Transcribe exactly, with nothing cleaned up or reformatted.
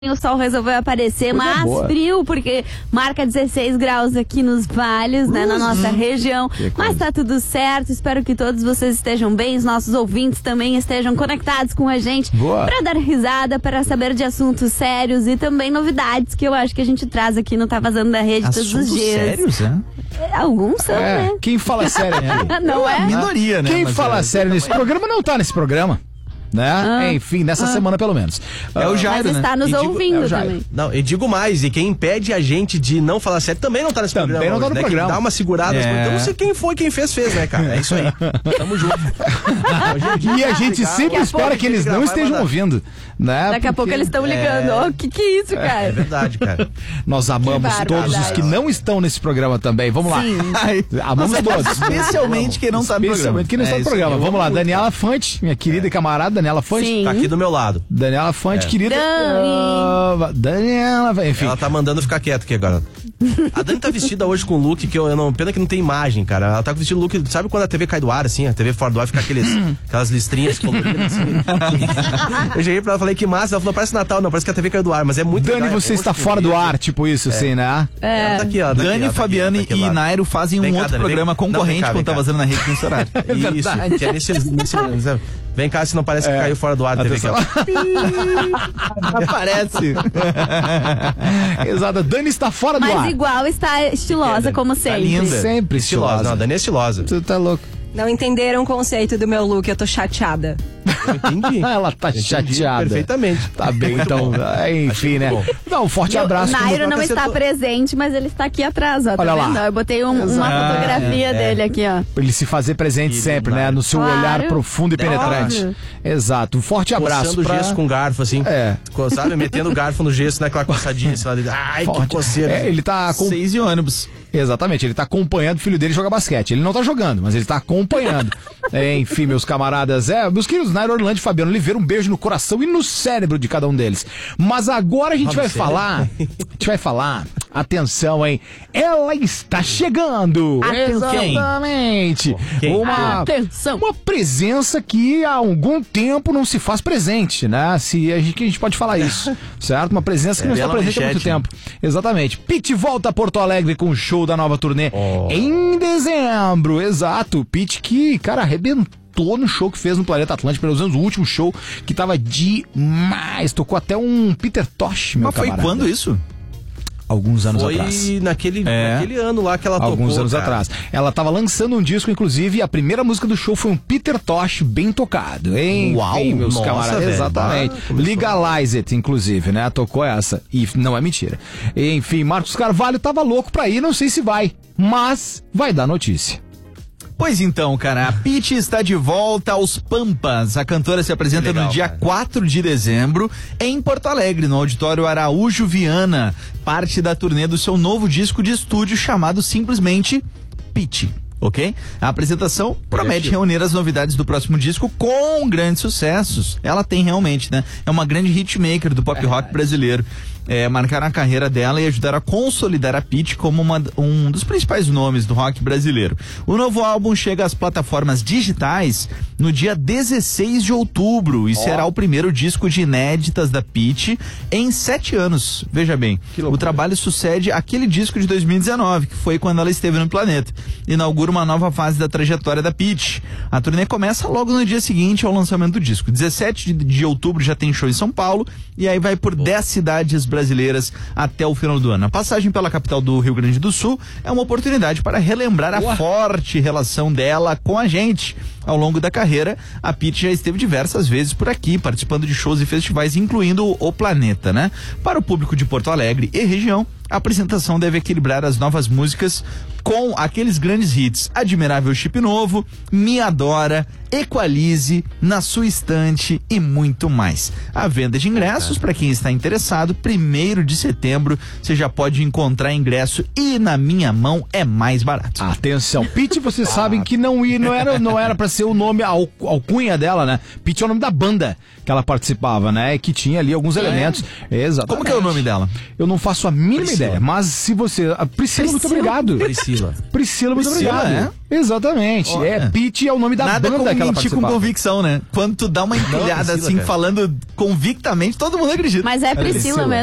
O sol resolveu aparecer, Coisa mas boa. frio, porque marca dezesseis graus aqui nos vales, né, na nossa região. Mas tá tudo certo, espero que todos vocês estejam bem, os nossos ouvintes também estejam conectados com a gente boa. pra dar risada, para saber de assuntos sérios e também novidades que eu acho que a gente traz aqui no Tá Vazando da Rede assuntos todos os dias. Sérios, é? Alguns são, é. né? Quem fala sério, né? Não é? Minoria, né? Quem Mas fala é, sério nesse programa não tá nesse programa. Né? Ah, Enfim, nessa ah. semana pelo menos. É o Jairo, Mas está né? nos e ouvindo digo, é também. Não, e digo mais, e quem impede a gente de não falar sério também não tá nesse também programa. Também não tá no né? programa. Quem dá uma segurada. É. Então não sei quem foi, quem fez, fez, né, cara? É isso aí. Tamo junto. E a gente sempre espera que eles não estejam ouvindo. Né? Daqui a pouco eles estão ligando. Ó, o que que é isso, cara? É verdade, cara. Nós amamos todos os que não estão nesse programa também. Vamos lá. Ai, amamos todos. Especialmente quem não tá no programa. Especialmente quem não está no programa. Vamos lá. Daniela Fante, minha querida e camarada Daniela Fante. Sim. Tá aqui do meu lado. Daniela Fante, é. querida. Dani. Uh, Daniela, enfim. Ela tá mandando ficar quieto aqui agora. A Dani tá vestida hoje com um look que eu, eu não. Pena que não tem imagem, cara. Ela tá com vestido look. Sabe quando a T V cai do ar, assim? A T V fora do ar fica aqueles, aquelas listrinhas coloridas assim. Eu cheguei pra ela, falei que massa. Ela falou, parece Natal, não, parece que a T V caiu do ar, mas é muito Dani, legal, você é está fora do ar, tipo isso, é. assim, né? É. Ela tá aqui, ó. Tá Dani, aqui, Fabiano tá aqui, e Nairo fazem um outro Dani, programa vem, concorrente não, quando tá vazando na rede nesse horário. É isso, que é nesse, nesse, vem cá, se não parece que é. caiu fora do ar a T V. Aparece. Exato, Dani está fora do Mas ar. Mas igual está estilosa, é, como sempre. Tá linda. Sempre estilosa. Não, a Dani é estilosa. Tu tá louco. Não entenderam o conceito do meu look, eu tô chateada. Eu entendi. Ela tá entendi chateada. Perfeitamente. Tá bem, então. Enfim, né? Não, um forte eu, abraço. O Nairo não está tô... presente, mas ele está aqui atrás, ó. Tá Olha vendo? lá. Eu botei um, uma fotografia é, dele é. aqui, ó. Pra ele se fazer presente Querido sempre, Nairo. né? No seu claro. olhar profundo e penetrante. Óbvio. Exato. Um forte abraço. Coçando pra... gesso com garfo, assim. É. Sabe? Metendo o garfo no gesso, naquela coçadinha. Assim, ai, forte. que coceira. É, ele tá com... Seis de ônibus. Exatamente, ele tá acompanhando o filho dele jogar basquete. Ele não tá jogando, mas ele tá acompanhando. é, enfim, meus camaradas, é, meus queridos Nairo, Orlando e Fabiano Oliveira, um beijo no coração e no cérebro de cada um deles. Mas agora a gente vai falar, a gente vai falar, atenção, hein? Ela está chegando! Atenção. Exatamente! Quem? Uma, atenção! Uma presença que há algum tempo não se faz presente, né? Se a gente, que a gente pode falar isso, certo? Uma presença que é, não está presente há muito tempo. Exatamente. Pete volta a Porto Alegre com o show da nova turnê oh. em dezembro, exato. Pete que, cara, arrebentou no show que fez no Planeta Atlântico, pelo menos o último show, que tava demais. Tocou até um Peter Tosh, meu Mas foi camarada. quando isso? Alguns anos foi atrás. Foi naquele, é. naquele ano lá que ela Alguns tocou. Alguns anos cara. atrás. Ela tava lançando um disco, inclusive, e a primeira música do show foi um Peter Tosh bem tocado, hein? Uau, Ei, meus nossa, camaradas. velho. Exatamente. Ah, Legalize It, inclusive, né? Tocou essa. E não é mentira. Enfim, Marcos Carvalho tava louco pra ir, não sei se vai, mas vai dar notícia. Pois então, cara, a Pete está de volta aos Pampas. A cantora se apresenta legal, no dia cara. quatro de dezembro em Porto Alegre, no Auditório Araújo Viana, parte da turnê do seu novo disco de estúdio chamado simplesmente Pete. Ok? A apresentação promete reunir as novidades do próximo disco com grandes sucessos. Ela tem realmente, né? É uma grande hitmaker do pop rock brasileiro. É, marcar a carreira dela e ajudar a consolidar a Pete como uma, um dos principais nomes do rock brasileiro. O novo álbum chega às plataformas digitais no dia dezesseis de outubro e oh. será o primeiro disco de inéditas da Pete em sete anos. Veja bem, o trabalho sucede aquele disco de dois mil e dezenove, que foi quando ela esteve no planeta. Inaugura uma nova fase da trajetória da Pete. A turnê começa logo no dia seguinte ao lançamento do disco. dezessete de outubro já tem show em São Paulo e aí vai por dez cidades brasileiras até o final do ano. A passagem pela capital do Rio Grande do Sul é uma oportunidade para relembrar a Ué. forte relação dela com a gente. Ao longo da carreira, a Pete já esteve diversas vezes por aqui, participando de shows e festivais, incluindo o Planeta, né? Para o público de Porto Alegre e região, a apresentação deve equilibrar as novas músicas com aqueles grandes hits: Admirável Chip Novo, Me Adora, Equalize, Na Sua Estante e muito mais. A venda de ingressos, para quem está interessado, primeiro de setembro, você já pode encontrar ingresso e na minha mão é mais barato. Atenção, Pete, vocês ah. sabem que não, ia, não era, não era pra ser o nome, a alcunha dela, né? Pete é o nome da banda que ela participava, né? Que tinha ali alguns é. elementos. Exatamente. Como que é o nome dela? Eu não faço a mínima Priscila. ideia, mas se você... A Priscila, Priscila, muito obrigado. Priscila. Priscila. Priscila, muito Priscila, obrigado. É? Exatamente. Oh, é, é. Pitty é o nome da Nada banda como que ela mentir com participava. convicção, né? Quando tu dá uma empilhada Priscila, assim, cara. falando convictamente, todo mundo acredita. Mas é Priscila, Priscila. mesmo.